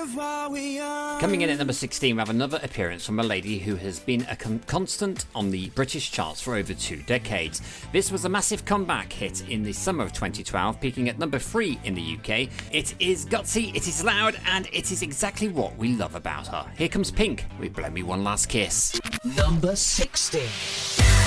Coming in at number 16, we have another appearance from a lady who has been a constant on the British charts for over 2 decades. This was a massive comeback hit in the summer of 2012, peaking at number 3 in the UK. It is gutsy, it is loud, and it is exactly what we love about her. Here comes Pink with Blow Me One Last Kiss. Number 16.